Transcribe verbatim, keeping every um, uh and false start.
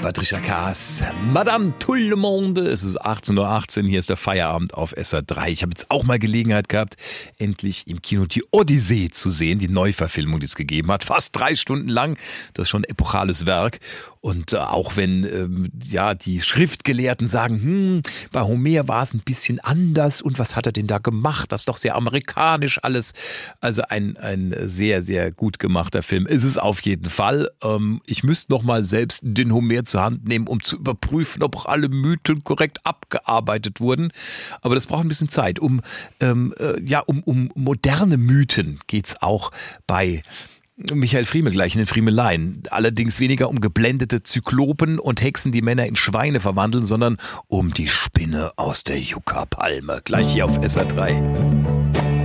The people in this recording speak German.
Patricia Kaas, Madame Tout le Monde. Es ist achtzehn Uhr achtzehn, hier ist der Feierabend auf S R drei. Ich habe jetzt auch mal Gelegenheit gehabt, endlich im Kino die Odyssee zu sehen, die Neuverfilmung, die es gegeben hat. Fast drei Stunden lang, das ist schon ein epochales Werk. Und äh, auch wenn ähm, ja die Schriftgelehrten sagen, hm, bei Homer war es ein bisschen anders und was hat er denn da gemacht? Das ist doch sehr amerikanisch alles. Also ein, ein sehr, sehr gut gemachter Film ist es auf jeden Fall. Ähm, ich müsste noch mal selbst den Homer zur Hand nehmen, um zu überprüfen, ob auch alle Mythen korrekt abgearbeitet wurden. Aber das braucht ein bisschen Zeit. Um, ähm, äh, ja, um, um moderne Mythen geht's auch bei Michael Friemel gleich in den Friemeleien. Allerdings weniger um geblendete Zyklopen und Hexen, die Männer in Schweine verwandeln, sondern um die Spinne aus der Yucca-Palme. Gleich hier auf S R drei.